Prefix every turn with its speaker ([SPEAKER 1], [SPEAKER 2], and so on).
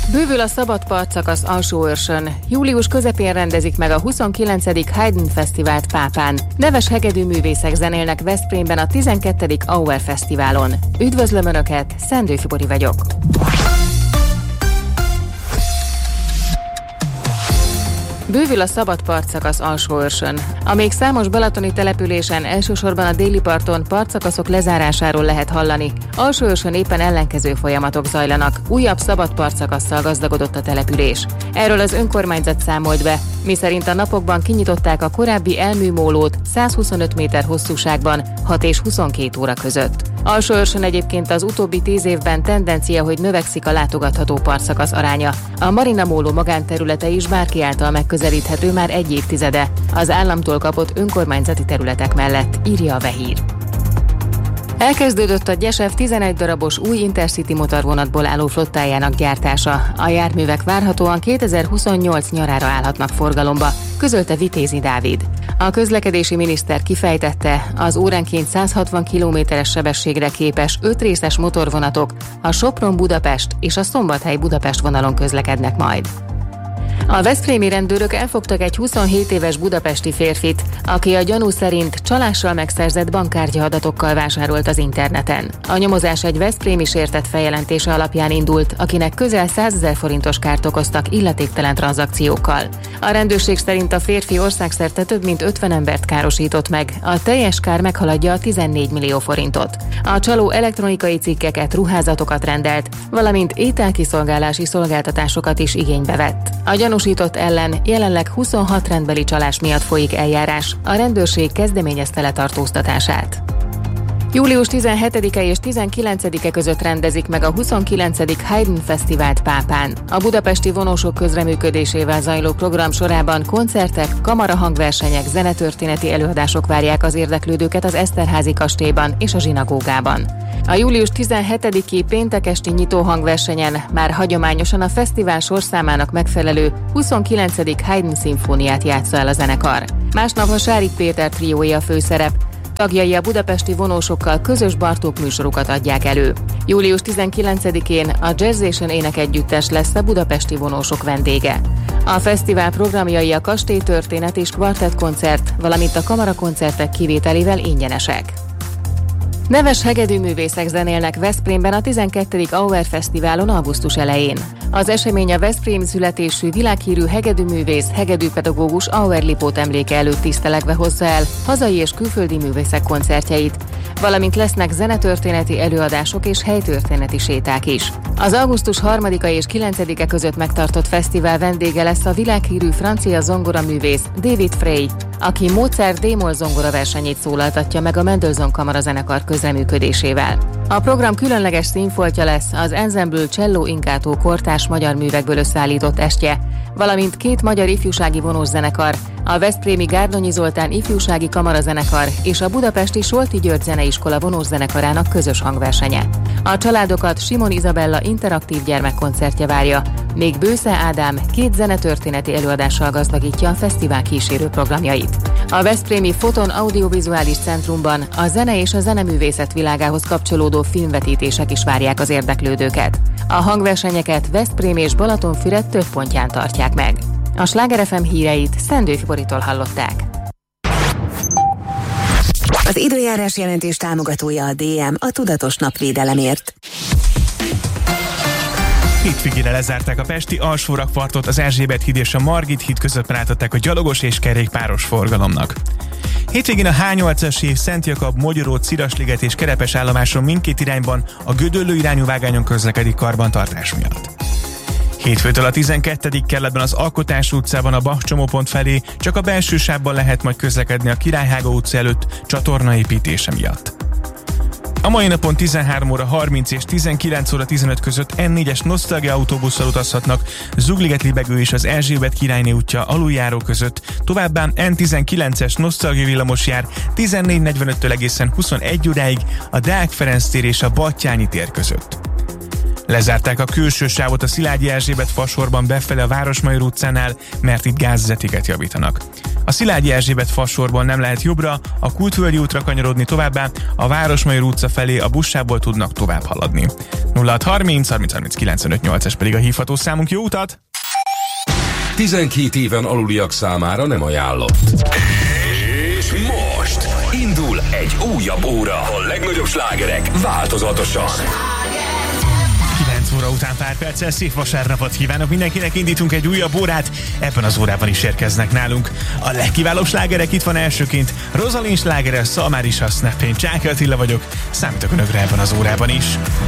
[SPEAKER 1] Bővül a szabad partszakasz Alsóőrsön. Július közepén rendezik meg a 29. Haydn Fesztivált Pápán. Neves hegedűművészek zenélnek Veszprémben a 12. Auer Fesztiválon. Üdvözlöm Önöket, Szendő Fibori vagyok. Bővül a szabad partszakasz Alsóőrsön. A még számos balatoni településen, elsősorban a déli parton partszakaszok lezárásáról lehet hallani. Alsóőrsön éppen ellenkező folyamatok zajlanak. Újabb szabad partszakasszal gazdagodott a település. Erről az önkormányzat számolt be, miszerint a napokban kinyitották a korábbi elműmólót 125 méter hosszúságban 6 és 22 óra között. Alsóőrsön egyébként az utóbbi 10 évben tendencia, hogy növekszik a látogatható partszakasz aránya. A Marina Móló magánterülete is bárki által megközelíthető már egy évtizede, az államtól kapott önkormányzati területek mellett, írja a Vehír. Elkezdődött a Gyesev 11 darabos új Intercity motorvonatból álló flottájának gyártása. A járművek várhatóan 2028 nyarára állhatnak forgalomba, közölte Vitézi Dávid. A közlekedési miniszter kifejtette, az óránként 160 km-es sebességre képes 5 részes motorvonatok a Sopron-Budapest és a Szombathely-Budapest vonalon közlekednek majd. A veszprémi rendőrök elfogtak egy 27 éves budapesti férfit, aki a gyanú szerint csalással megszerzett bankkártya adatokkal vásárolt az interneten. A nyomozás egy veszprémi sértett feljelentése alapján indult, akinek közel 100 000 forintos kárt okoztak illetéktelen tranzakciókkal. A rendőrség szerint a férfi országszerte több mint 50 embert károsított meg, a teljes kár meghaladja a 14 millió forintot. A csaló elektronikai cikkeket, ruházatokat rendelt, valamint ételkiszolgálási szolgáltatásokat is igénybe vett. A gyanúsított ellen jelenleg 26 rendbeli csalás miatt folyik eljárás, a rendőrség kezdeményezte letartóztatását. Július 17-e és 19-e között rendezik meg a 29. Haydn Fesztivált Pápán. A budapesti vonósok közreműködésével zajló program sorában koncertek, kamarahangversenyek, zenetörténeti előadások várják az érdeklődőket az Eszterházy kastélyban és a zsinagógában. A július 17-i péntek esti nyitóhangversenyen már hagyományosan a fesztivál sorszámának megfelelő 29. Haydn szimfóniát játsza el a zenekar. Másnap a Sárik Péter triója a főszerep, tagjai a budapesti vonósokkal közös Bartók műsorokat adják elő. Július 19-én a Jazzation énekegyüttes lesz a budapesti vonósok vendége. A fesztivál programjai a kastélytörténet és kvartettkoncert, valamint a kamarakoncertek kivételével ingyenesek. Neves hegedűművészek zenélnek Veszprémben a 12. Auer Fesztiválon augusztus elején. Az esemény a veszprémi születésű világhírű hegedűművész, hegedűpedagógus Auer Lipót emléke előtt tisztelegve hozza el hazai és külföldi művészek koncertjeit, valamint lesznek zenetörténeti előadások és helytörténeti séták is. Az augusztus 3-a és 9-e között megtartott fesztivál vendége lesz a világhírű francia zongoraművész David Frey, aki Mozart D-moll zongora versenyét szólaltatja meg a Mendelssohn Kamarazenekar közreműködésével. A program különleges színfoltja lesz az Ensemble Cello Inkato kortárs magyar művekből összeállított estje, valamint 2 magyar ifjúsági vonószenekar, a veszprémi Gárdonyi Zoltán ifjúsági kamarazenekar és a budapesti Solti György Zeneiskola vonószenekarának közös hangversenye. A családokat Simon Izabella interaktív gyermekkoncertje várja, még Bősze Ádám 2 zenetörténeti előadással gazdagítja a fesztivál kísérő programjait. A veszprémi Foton Audiovizuális Centrumban a zene és a zeneművészet világához kapcsolódó filmvetítések is várják az érdeklődőket. A hangversenyeket Veszprém és Balatonfüred több pontján tartják meg. A Sláger FM híreit Szendő Fiboritól hallották.
[SPEAKER 2] Az időjárás jelentés támogatója a DM, a tudatos napvédelemért.
[SPEAKER 3] Hétvégére lezárták a pesti alsórakpartot, az Erzsébet híd és a Margit híd között átadták a gyalogos és kerékpáros forgalomnak. Hétvégén a H8-as és Szent Jakab, Mogyoró, Cirasliget és Kerepes állomáson mindkét irányban a Gödöllő irányú vágányon közlekedik karbantartás miatt. Hétfőtől a 12. kerületben az Alkotás utcában a Bach csomópont felé csak a belső sávban lehet majd közlekedni a Királyhága utca előtt csatornaépítése miatt. A mai napon 13 óra 30 és 19 óra 15 között N4-es Nosztalgia autóbusszal utazhatnak Zugliget-Libegő és az Erzsébet királyné útja aluljáró között, továbbá N19-es Nosztalgia villamos jár 14:45-től egészen 21 óráig a Deák Ferenc tér és a Battyányi tér között. Lezárták a külső sávot a Szilágyi Erzsébet fasorban befele a Városmajor utcánál, mert itt gázvezetéket javítanak. A Szilágyi Erzsébet fasorból nem lehet jobbra, a Kultvölgyi útra kanyarodni, továbbá a Városmajor utca felé a buszsából tudnak tovább haladni. 0630 30 30 95 8-es pedig a hívható számunk. Jó utat!
[SPEAKER 4] 12 éven aluliak számára nem ajánlott. És most indul egy újabb óra. A legnagyobb slágerek változatosan.
[SPEAKER 3] 9 óra után pár perccel szép vasárnapot kívánok mindenkinek, indítunk egy újabb órát, ebben az órában is érkeznek nálunk a legkiválóbb slágerek. Itt van elsőként Rosalind slágere, Szalmár is a Snap. Én Csáky Attila vagyok, számítok önökre ebben az órában is.